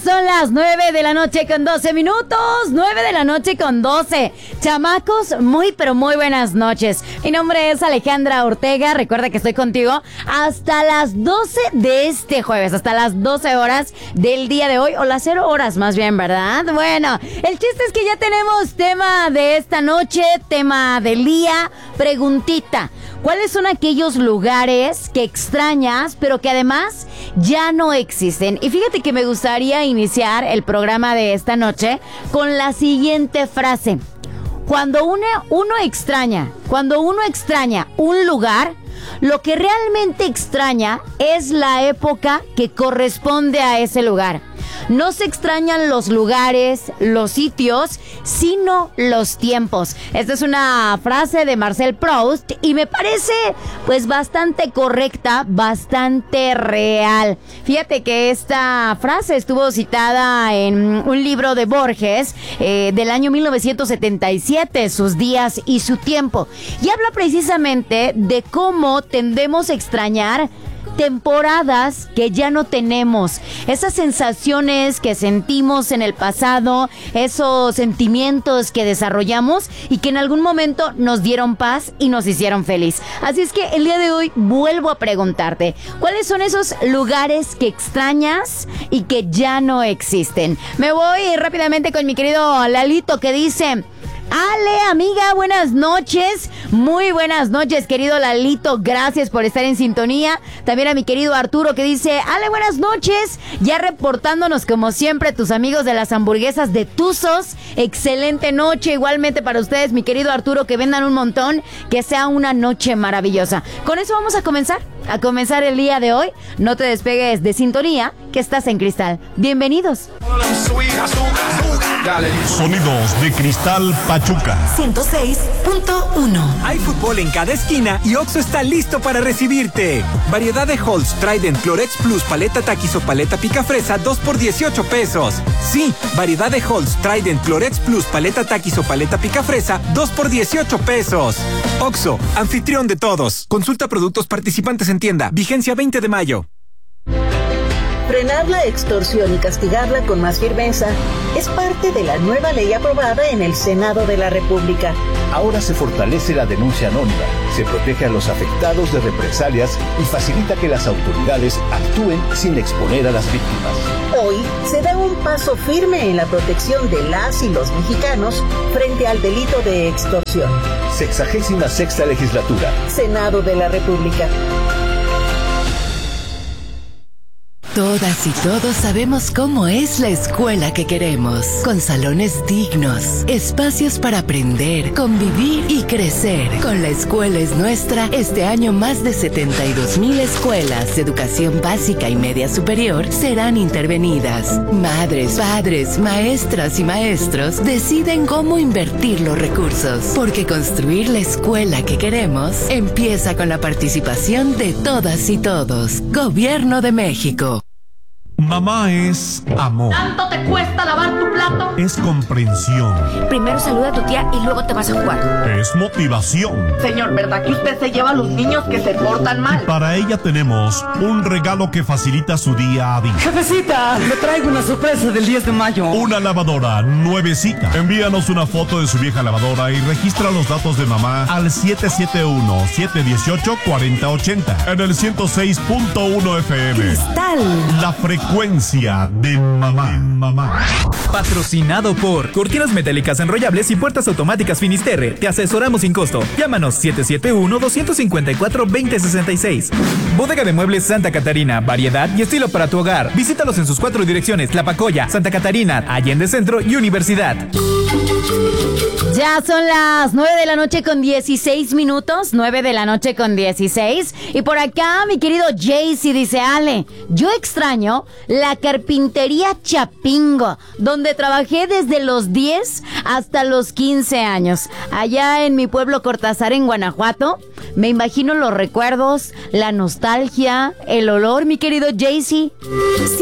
son las 9 de la noche con 12 minutos. 9 de la noche con 12. Chamacos, muy pero muy buenas noches. Mi nombre es Alejandra Ortega. Recuerda que estoy contigo hasta las 12 de este jueves. Hasta las 12 horas del día de hoy. O las 0 horas más bien, ¿verdad? Bueno, el chiste es que ya tenemos tema de esta noche. Tema del día. Preguntita. ¿Cuáles son aquellos lugares que extrañas, pero que además ya no existen? Y fíjate que me gustaría iniciar el programa de esta noche con la siguiente frase. Cuando uno extraña un lugar, lo que realmente extraña es la época que corresponde a ese lugar. No se extrañan los lugares, los sitios, sino los tiempos. Esta es una frase de Marcel Proust y me parece pues bastante correcta, bastante real. Fíjate que esta frase estuvo citada en un libro de Borges del año 1977, Sus días y su tiempo. Y habla precisamente de cómo tendemos a extrañar temporadas que ya no tenemos, esas sensaciones que sentimos en el pasado, esos sentimientos que desarrollamos y que en algún momento nos dieron paz y nos hicieron feliz. Así es que el día de hoy vuelvo a preguntarte, ¿cuáles son esos lugares que extrañas y que ya no existen? Me voy rápidamente con mi querido Lalito que dice: Ale, amiga, buenas noches. Muy buenas noches, querido Lalito. Gracias por estar en sintonía. También a mi querido Arturo que dice: Ale, buenas noches. Ya reportándonos como siempre tus amigos de las hamburguesas de Tuzos. Excelente noche. Igualmente para ustedes, mi querido Arturo, que vendan un montón. Que sea una noche maravillosa. Con eso vamos a comenzar el día de hoy. No te despegues de sintonía, que estás en Cristal. Bienvenidos. Sonidos de Cristal Pachuca 106.1. Hay fútbol en cada esquina y Oxxo está listo para recibirte. Variedad de Halls Trident Clorex Plus paleta Takis o paleta picafresa 2 por 18 pesos. Sí, variedad de Halls Trident Clorex Plus paleta Takis o paleta picafresa 2 por 18 pesos. Oxxo, anfitrión de todos. Consulta productos participantes en tienda. Vigencia 20 de mayo. Frenar la extorsión y castigarla con más firmeza es parte de la nueva ley aprobada en el Senado de la República. Ahora se fortalece la denuncia anónima, se protege a los afectados de represalias y facilita que las autoridades actúen sin exponer a las víctimas. Hoy se da un paso firme en la protección de las y los mexicanos frente al delito de extorsión. 66ª legislatura. Senado de la República. Todas y todos sabemos cómo es la escuela que queremos, con salones dignos, espacios para aprender, convivir y crecer. Con La Escuela es Nuestra, este año más de 72,000 escuelas de educación básica y media superior serán intervenidas. Madres, padres, maestras y maestros deciden cómo invertir los recursos, porque construir la escuela que queremos empieza con la participación de todas y todos. Gobierno de México. Mamá es amor. ¿Tanto te cuesta lavar tu plato? Es comprensión. Primero saluda a tu tía y luego te vas a jugar. Es motivación. Señor, ¿verdad que usted se lleva a los niños que se portan mal? Para ella tenemos un regalo que facilita su día a día. Jefecita, le traigo una sorpresa del 10 de mayo. Una lavadora nuevecita. Envíanos una foto de su vieja lavadora y registra los datos de mamá al 771-718-4080 en el 106.1 FM. Cristal. La frecuencia de mamá. Patrocinado por Cortinas Metálicas Enrollables y Puertas Automáticas Finisterre. Te asesoramos sin costo. Llámanos 771-254-2066. Bodega de Muebles Santa Catarina. Variedad y estilo para tu hogar. Visítalos en sus 4 direcciones: Tlapacoya, Santa Catarina, Allende Centro y Universidad. Ya son las 9 de la noche con 16 minutos. 9 de la noche con 16. Y por acá mi querido Jaycee dice: Ale, yo extraño la carpintería Chapingo, donde trabajé desde los 10 hasta los 15 años. Allá en mi pueblo Cortázar, en Guanajuato. Me imagino los recuerdos, la nostalgia, el olor, mi querido Jaycee.